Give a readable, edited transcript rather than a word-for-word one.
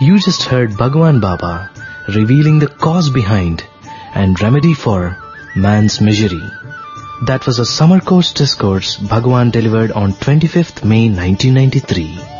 You just heard Bhagwan Baba revealing the cause behind and remedy for man's misery. That was a summer course discourse Bhagwan delivered on 25th May 1993.